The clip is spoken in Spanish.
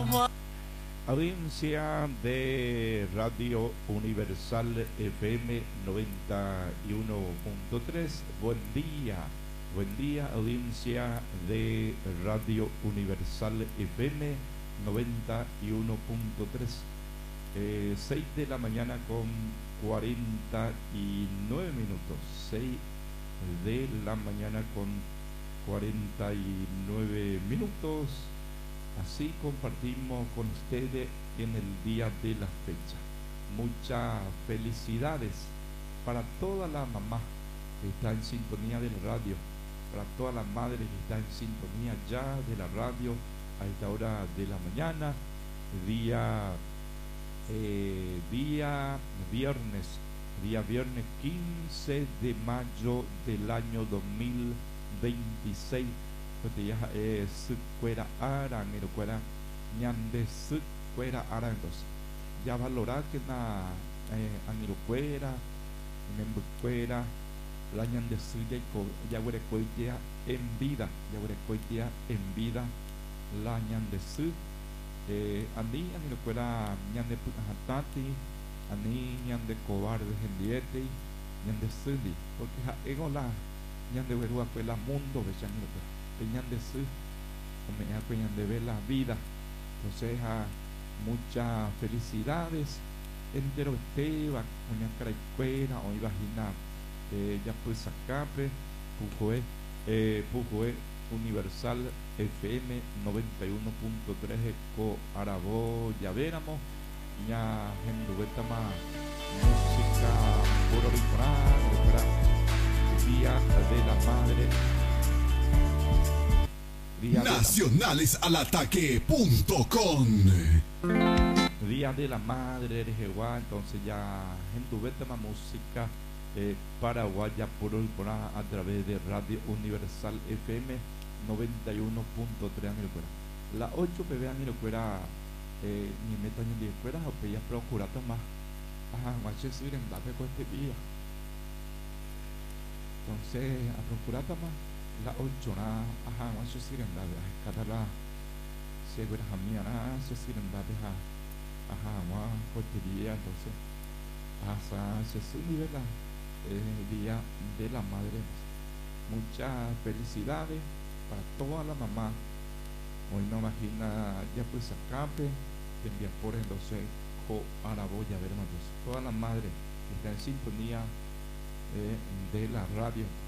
Audiencia de Radio Universal FM 91.3, buen día audiencia de Radio Universal FM 91.3, 6 de la mañana con 49 minutos, 6 de la mañana con 49 minutos. Así compartimos con ustedes en el día de la fecha. Muchas felicidades para toda la mamá que está en sintonía de la radio, para todas las madres que están en sintonía ya de la radio a esta hora de la mañana, día viernes 15 de mayo del año 2026. Porque ya cuera ara en el cuera ñande cuera ara entonces ya valorar que na en el cuera cuera la ñande ya huele coitea en vida la ñande ani en el cuera ñande putajatati ani ñande cobarde gendiete ñande sundi porque ego la ñande verua cuela mundo bechan el peñan de su peñan de ver la vida. Entonces muchas felicidades entero Esteban uña caraicuera o imagina ya pues sacape pujue Universal FM 91.3 co arabo ya veramos ya gendueta más música puro día de la madre. Nacionalesalataque.com. Día de la Madre de Jehová. Entonces ya en tu tema música paraguaya por hoy a través de Radio Universal FM 91.3 la 8 vean y fuera ni meto ni de fuera o que ya procura tomar guache subir en la con este día. Entonces a procurar tomar la 8 na guache subir en la catalá segura jamia na se subir en la día. Entonces hasta se sube día de la madre. Muchas felicidades para toda la mamá. Hoy no imagina ya pues acabe de enviar por entonces co araboya ver entonces toda la madre que está en sintonía de la radio.